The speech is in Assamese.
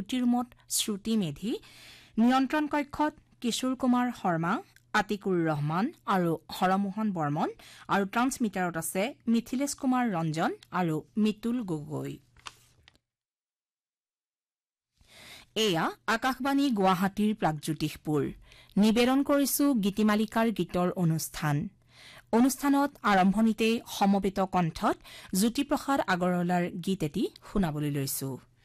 ৰুমত শ্ৰুতি মেধি, নিয়ন্ত্ৰণ কক্ষত কিশোৰ কুমাৰ শৰ্মা, আতিকুৰ ৰহমান আৰু হৰমোহন বৰ্মন আৰু ট্ৰান্সমিটাৰত আছে মিথিলেশ কুমাৰ ৰঞ্জন আৰু মিতুল গগৈ। এয়া আকাশবাণী গুৱাহাটীৰ প্ৰাগজ্যোতিষপুৰ। নিবেদন কৰিছো গীতিমালিকাৰ গীতৰ অনুষ্ঠানত আৰম্ভণিতে সমবেত কণ্ঠত জ্যোতিপ্ৰসাদ আগৰৱালাৰ গীত এটি শুনাবলৈ লৈছো।